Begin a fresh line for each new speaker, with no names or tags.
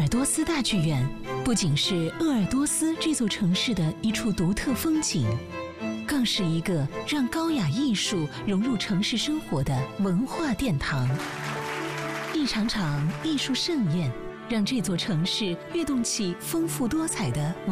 多斯大剧院不仅是鄂尔多斯这座城市的一处独特风景，更是一个让高雅艺术融入城市生活的文化殿堂。一场场艺术盛宴，让这座城市跃动起丰富多彩的